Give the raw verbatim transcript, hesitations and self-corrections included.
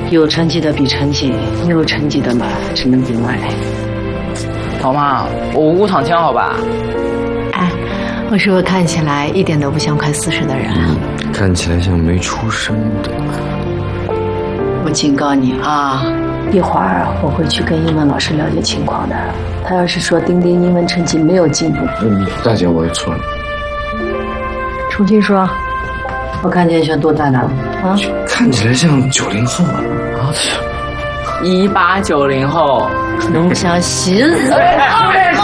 有成绩的比成绩，没有成绩的嘛，只能比外。 老妈，我无辜躺枪好吧？ 哎，我是不是看起来一点都不像快四十的人啊？ 看起来像没出生的。 我警告你啊，一会儿我会去跟英文老师了解情况的。他要是说丁丁英文成绩没有进步， 嗯，大姐我也错了。 重新说。我看起来像多大的啊？ 看起来像九零后啊！ 一八九零后， 龙翔喜死。